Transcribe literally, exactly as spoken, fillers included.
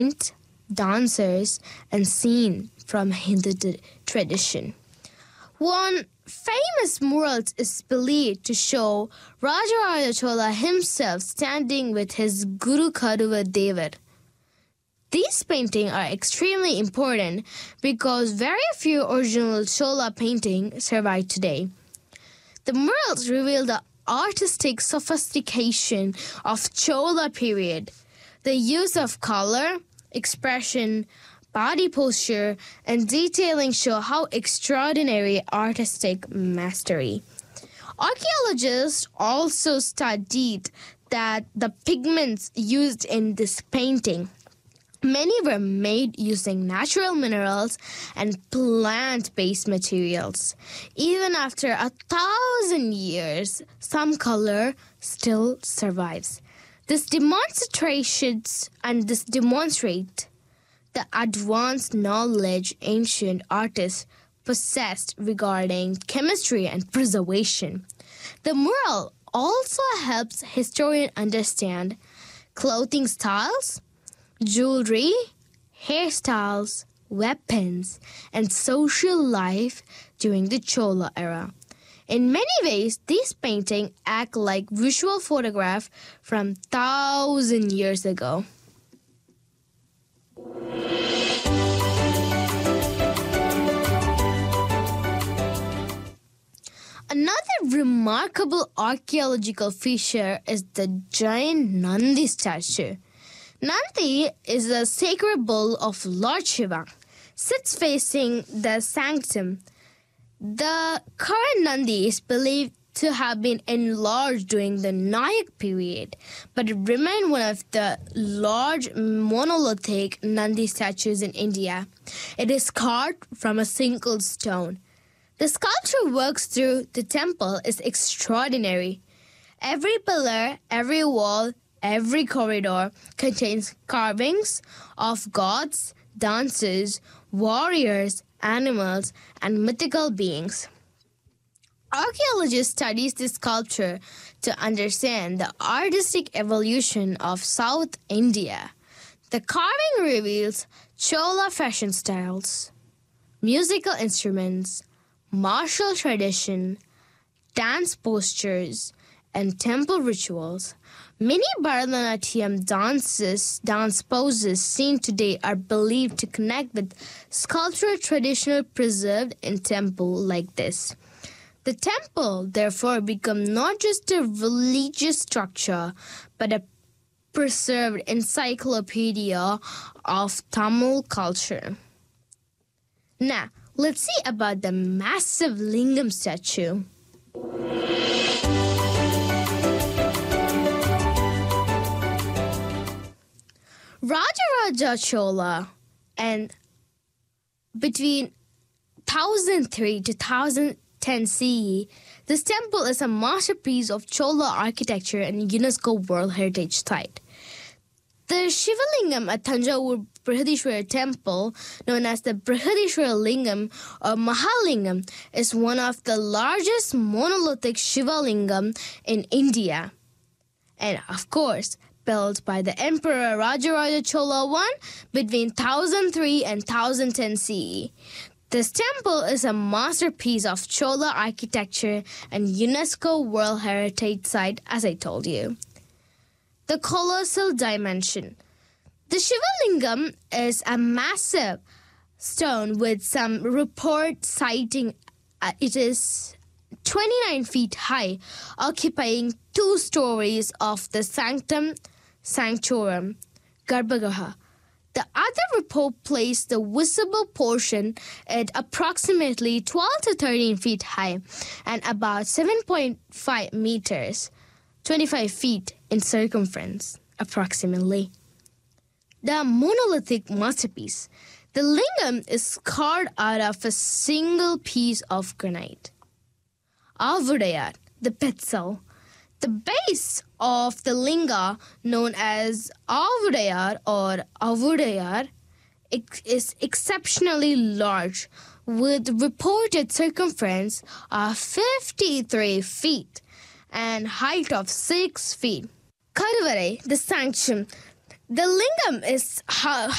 dancers, and scene from Hindu t- tradition. One famous mural is believed to show Rajaraja Chola himself standing with his Guru Kaduva Devar. These paintings are extremely important because very few original Chola paintings survive today. The murals reveal the artistic sophistication of Chola period. The use of color, expression, body posture, and detailing show how extraordinary artistic mastery. Archaeologists also studied that the pigments used in this painting, many were made using natural minerals and plant-based materials. Even after a thousand years, some color still survives. This demonstrates and this demonstrate the advanced knowledge ancient artists possessed regarding chemistry and preservation. The mural also helps historians understand clothing styles, jewelry, hairstyles, weapons, and social life during the Chola era. In many ways, these paintings act like visual photographs from thousand years ago. Another remarkable archaeological feature is the giant Nandi statue. Nandi is a sacred bull of Lord Shiva, sits facing the sanctum. The current Nandi is believed to have been enlarged during the Nayak period, but it remained one of the large monolithic Nandi statues in India. It is carved from a single stone. The sculpture works through the temple is extraordinary. Every pillar, every wall, every corridor contains carvings of gods, dancers, warriors, animals, and mythical beings. Archaeologists study this sculpture to understand the artistic evolution of South India. The carving reveals Chola fashion styles, musical instruments, martial tradition, dance postures, and temple rituals. Many Bharatanatyam dances, dance poses seen today are believed to connect with sculptural tradition preserved in temple like this. The temple, therefore, become not just a religious structure, but a preserved encyclopedia of Tamil culture. Now, let's see about the massive Lingam statue. Rajaraja Chola and between one thousand three to one thousand ten C E, this temple is a masterpiece of Chola architecture and UNESCO World Heritage Site. The Shivalingam at Tanjavur Brihadishwara Temple, known as the Brihadishwara Lingam or Mahalingam, is one of the largest monolithic Shivalingam in India. And of course, built by the Emperor Rajaraja Chola the First between one thousand three and one thousand ten C E. This temple is a masterpiece of Chola architecture and UNESCO World Heritage Site, as I told you. The colossal dimension. The Shivalingam is a massive stone with some report citing uh, it is twenty-nine feet high, occupying two stories of the sanctum sanctorum, Garbhagriha. The other report placed the visible portion at approximately twelve to thirteen feet high and about seven point five meters, twenty-five feet in circumference, approximately. The monolithic masterpiece. The lingam is carved out of a single piece of granite. Avudayar, the Petzal. The base of the linga, known as Avudayar or Avudayar, is exceptionally large, with reported circumference of fifty-three feet and height of six feet. Karuvarai, the sanctum. The lingam is how